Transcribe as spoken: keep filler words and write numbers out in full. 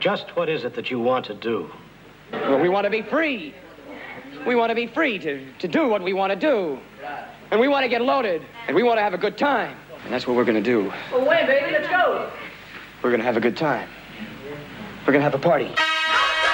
Just what is it that you want to do? Well, we want to be free. We want to be free to, to do what we want to do. And we want to get loaded. And we want to have a good time. And that's what we're going to do. Well, wait, baby, let's go. We're going to have a good time. We're going to have a party.